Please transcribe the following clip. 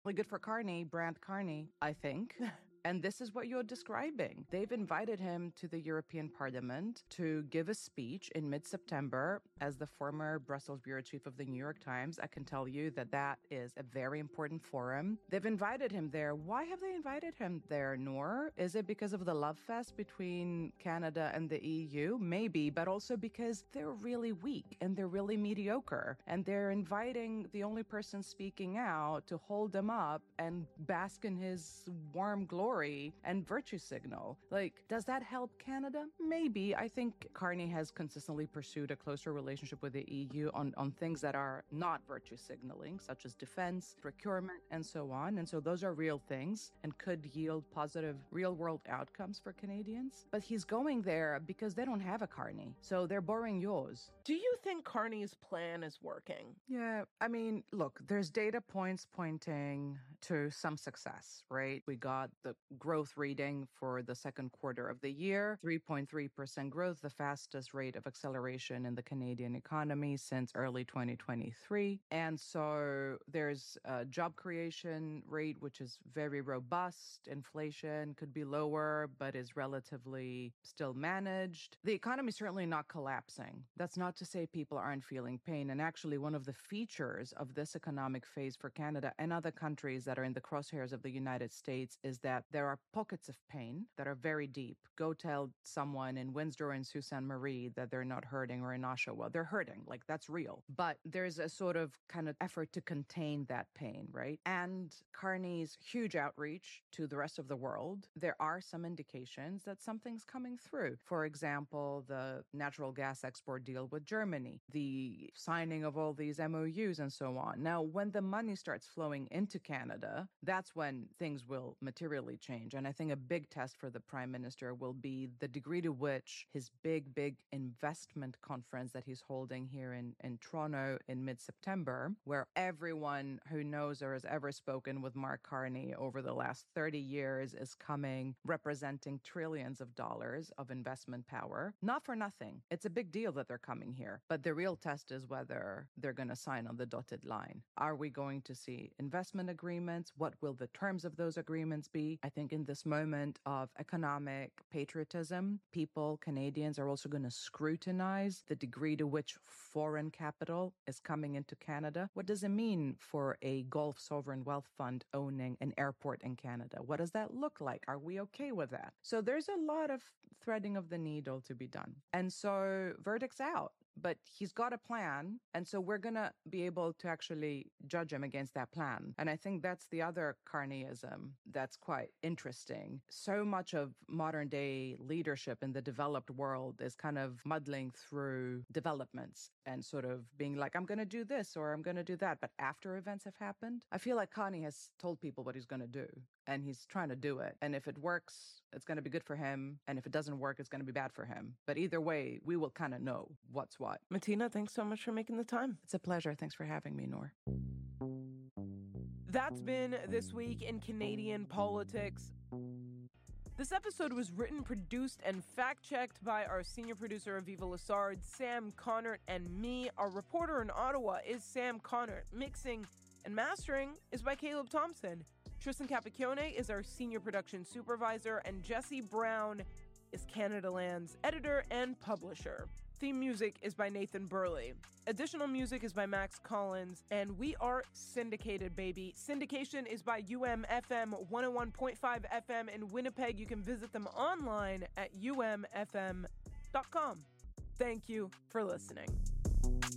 Well, good for Carney, Brandt Carney, I think. And this is what you're describing. They've invited him to the European Parliament to give a speech in mid-September. As the former Brussels bureau chief of the New York Times, I can tell you that that is a very important forum. They've invited him there. Why have they invited him there, Noor? Is it because of the love fest between Canada and the EU? Maybe, but also because they're really weak and they're really mediocre. And they're inviting the only person speaking out to hold them up and bask in his warm glory and virtue signal. Like, does that help Canada? Maybe. I think Carney has consistently pursued a closer relationship with the EU on things that are not virtue signaling, such as defense, procurement, and so on. And so those are real things and could yield positive real-world outcomes for Canadians. But he's going there because they don't have a Carney. So they're borrowing yours. Do you think Carney's plan is working? Yeah. I mean, look, there's data points pointing to some success, right? We got the growth reading for the second quarter of the year, 3.3% growth, the fastest rate of acceleration in the Canadian economy since early 2023. And so there's a job creation rate, which is very robust. Inflation could be lower, but is relatively still managed. The economy is certainly not collapsing. That's not to say people aren't feeling pain. And actually, one of the features of this economic phase for Canada and other countries that are in the crosshairs of the United States is that there are pockets of pain that are very deep. Go tell someone in Windsor and Sault Ste. Marie that they're not hurting, or in Oshawa. They're hurting. Like, that's real. But there's a sort of kind of effort to contain that pain, right? And Carney's huge outreach to the rest of the world, there are some indications that something's coming through. For example, the natural gas export deal with Germany, the signing of all these MOUs and so on. Now, when the money starts flowing into Canada, that's when things will materially change. And I think a big test for the Prime Minister will be the degree to which his big investment conference that he's holding here in Toronto in mid-September, where everyone who knows or has ever spoken with Mark Carney over the last 30 years is coming, representing trillions of dollars of investment power. Not for nothing. It's a big deal that they're coming here. But the real test is whether they're going to sign on the dotted line. Are we going to see investment agreements? What will the terms of those agreements be? I think in this moment of economic patriotism, Canadians are also going to scrutinize the degree to which foreign capital is coming into Canada. What does it mean for a Gulf sovereign wealth fund owning an airport in Canada? What does that look like? Are we okay with that? So there's a lot of threading of the needle to be done. And so verdict's out. But he's got a plan. And so we're going to be able to actually judge him against that plan. And I think that's the other Carneyism that's quite interesting. So much of modern day leadership in the developed world is kind of muddling through developments and sort of being like, I'm going to do this or I'm going to do that. But after events have happened, I feel like Carney has told people what he's going to do. And he's trying to do it. And if it works, it's going to be good for him. And if it doesn't work, it's going to be bad for him. But either way, we will kind of know what's what. Martina, thanks so much for making the time. It's a pleasure. Thanks for having me, Noor. That's been This Week in Canadian Politics. This episode was written, produced, and fact-checked by our senior producer, Aviva Lessard, Sam Connert, and me. Our reporter in Ottawa is Sam Connert. Mixing and mastering is by Caleb Thompson. Tristan Capacchione is our senior production supervisor, and Jesse Brown is Canadaland's editor and publisher. Theme music is by Nathan Burley. Additional music is by Max Collins, and we are syndicated, baby. Syndication is by UMFM 101.5 FM in Winnipeg. You can visit them online at umfm.com. Thank you for listening.